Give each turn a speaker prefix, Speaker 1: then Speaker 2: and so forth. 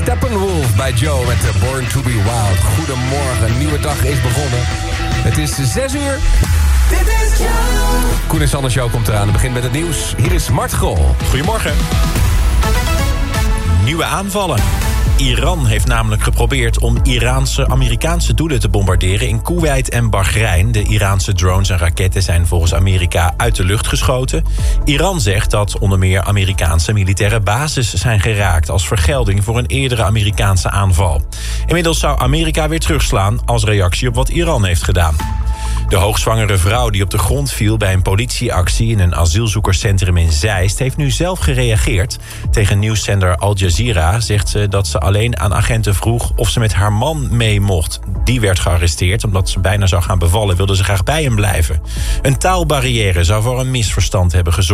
Speaker 1: Steppenwolf bij Joe met Born to be Wild. Goedemorgen, een nieuwe dag is begonnen. Het is 6 uur.
Speaker 2: Dit is Joe.
Speaker 1: Koen en Sander Show komt eraan. Het begint met het nieuws. Hier is Mart Grol.
Speaker 3: Goedemorgen. Nieuwe aanvallen. Iran heeft namelijk geprobeerd om Iraanse-Amerikaanse doelen te bombarderen in Koeweit en Bahrein. De Iraanse drones en raketten zijn volgens Amerika uit de lucht geschoten. Iran zegt dat onder meer Amerikaanse militaire bases zijn geraakt als vergelding voor een eerdere Amerikaanse aanval. Inmiddels zou Amerika weer terugslaan als reactie op wat Iran heeft gedaan. De hoogzwangere vrouw die op de grond viel bij een politieactie in een asielzoekerscentrum in Zeist heeft nu zelf gereageerd. Tegen nieuwszender Al Jazeera zegt ze dat ze alleen aan agenten vroeg of ze met haar man mee mocht. Die werd gearresteerd omdat ze bijna zou gaan bevallen, wilde ze graag bij hem blijven. Een taalbarrière zou voor een misverstand hebben gezorgd.